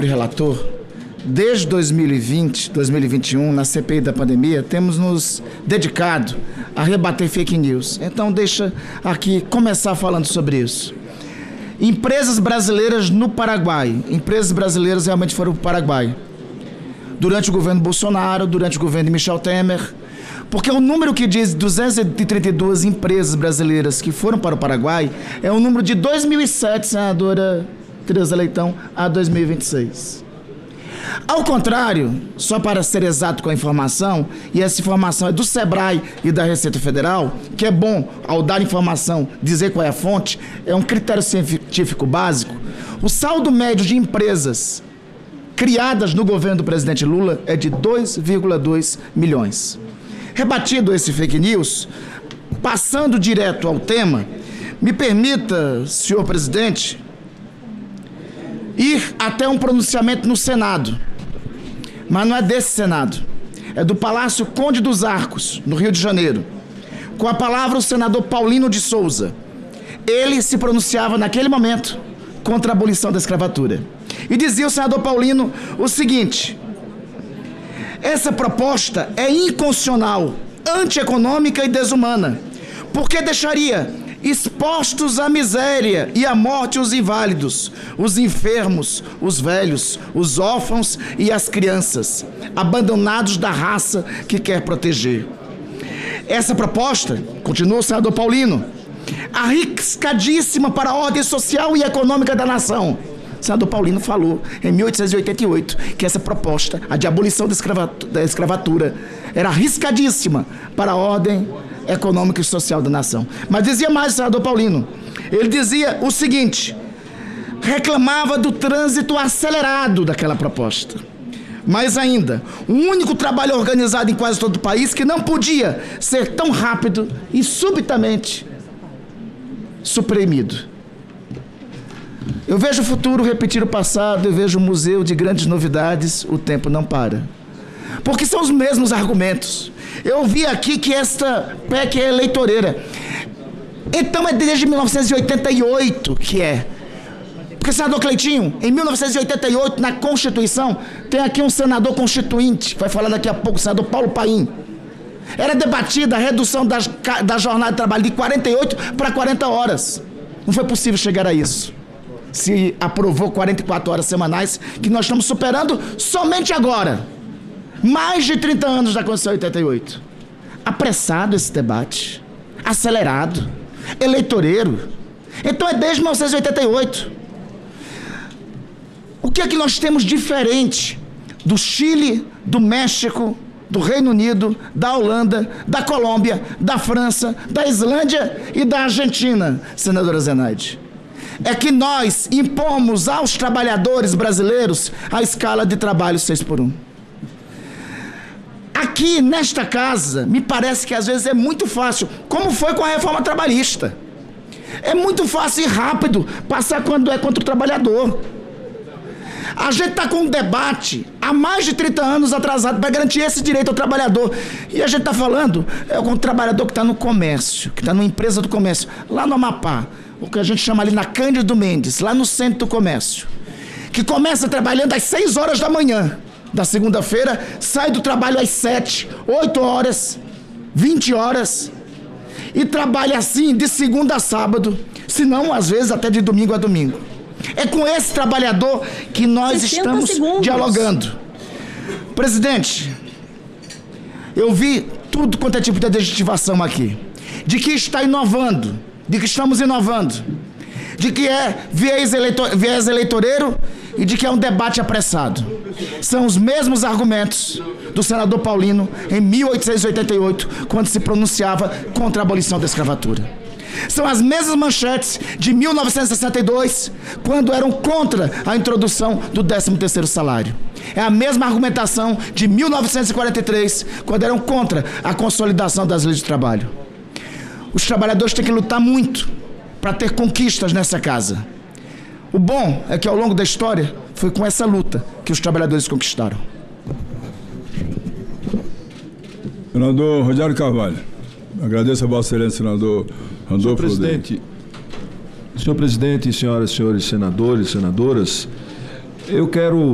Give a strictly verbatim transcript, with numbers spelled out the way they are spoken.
nobre relator, desde dois mil e vinte, dois mil e vinte e um, na C P I da pandemia, temos nos dedicado a rebater fake news. Então, deixa aqui começar falando sobre isso. Empresas brasileiras no Paraguai. Empresas brasileiras realmente foram para o Paraguai. Durante o governo Bolsonaro, durante o governo de Michel Temer. Porque o número que diz duzentas e trinta e duas empresas brasileiras que foram para o Paraguai é o número de dois mil e sete, senadora Tereza Leitão, a dois mil e vinte e seis. Ao contrário, só para ser exato com a informação, e essa informação é do SEBRAE e da Receita Federal, que é bom, ao dar informação, dizer qual é a fonte, é um critério científico básico, o saldo médio de empresas criadas no governo do presidente Lula é de dois vírgula dois milhões. Rebatido esse fake news, passando direto ao tema, me permita, senhor presidente, ir até um pronunciamento no Senado, mas não é desse Senado, é do Palácio Conde dos Arcos, no Rio de Janeiro. Com a palavra o senador Paulino de Souza. Ele se pronunciava naquele momento contra a abolição da escravatura. E dizia o senador Paulino o seguinte: essa proposta é inconstitucional, antieconômica e desumana, porque deixaria expostos à miséria e à morte os inválidos, os enfermos, os velhos, os órfãos e as crianças, abandonados da raça que quer proteger. Essa proposta, continua o senador Paulino, arriscadíssima para a ordem social e econômica da nação. O senador Paulino falou, em mil oitocentos e oitenta e oito, que essa proposta, a de abolição da escravatura, da escravatura, era arriscadíssima para a ordem econômica e social da nação. Mas dizia mais o senador Paulino. Ele dizia o seguinte: reclamava do trânsito acelerado daquela proposta. Mais ainda, o único trabalho organizado em quase todo o país que não podia ser tão rápido e subitamente suprimido. Eu vejo o futuro repetir o passado, eu vejo um museu de grandes novidades, o tempo não para. Porque são os mesmos argumentos. Eu ouvi aqui que esta P E C é eleitoreira. Então é desde mil novecentos e oitenta e oito que é. Porque, senador Cleitinho, em mil novecentos e oitenta e oito, na Constituição, tem aqui um senador constituinte, que vai falar daqui a pouco, o senador Paulo Paim. Era debatida a redução das, da jornada de trabalho de quarenta e oito para quarenta horas. Não foi possível chegar a isso. Se aprovou quarenta e quatro horas semanais, que nós estamos superando somente agora. Mais de trinta anos da Constituição de oitenta e oito. Apressado esse debate, acelerado, eleitoreiro. Então é desde mil novecentos e oitenta e oito. O que é que nós temos diferente do Chile, do México, do Reino Unido, da Holanda, da Colômbia, da França, da Islândia e da Argentina, senadora Zenaide? É que nós impomos aos trabalhadores brasileiros a escala de trabalho seis por um. Aqui, nesta casa, me parece que às vezes é muito fácil, como foi com a reforma trabalhista. É muito fácil e rápido passar quando é contra o trabalhador. A gente está com um debate há mais de trinta anos atrasado para garantir esse direito ao trabalhador. E a gente está falando é com o trabalhador que está no comércio, que está numa empresa do comércio, lá no Amapá, o que a gente chama ali na Cândido Mendes, lá no centro do comércio, que começa trabalhando às seis horas da manhã da segunda-feira, sai do trabalho às sete, oito horas, vinte horas, e trabalha assim de segunda a sábado, se não, às vezes, até de domingo a domingo. É com esse trabalhador que nós estamos segundos. dialogando. Presidente, eu vi tudo quanto é tipo de adjetivação aqui, de que está inovando, de que estamos inovando, de que é viés, eleitor, viés eleitoreiro e de que é um debate apressado. São os mesmos argumentos do senador Paulino em mil oitocentos e oitenta e oito, quando se pronunciava contra a abolição da escravatura. São as mesmas manchetes de mil novecentos e sessenta e dois, quando eram contra a introdução do décimo terceiro salário. É a mesma argumentação de mil novecentos e quarenta e três, quando eram contra a consolidação das leis de trabalho. Os trabalhadores têm que lutar muito para ter conquistas nessa casa. O bom é que ao longo da história foi com essa luta que os trabalhadores conquistaram. Senador Rogério Carvalho, agradeço a Vossa Excelência, senador Randolfo. Senhor presidente, senhor presidente, senhoras e senhores senadores, senadoras, eu quero